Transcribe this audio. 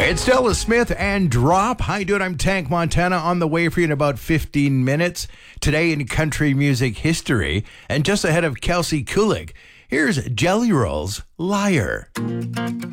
It's Stella Smith and Drop. How you doing? I'm Tank Montana on the way for you in about 15 minutes. Today in country music history, and just ahead of Kelsey Kulik, here's Jelly Roll's Liar.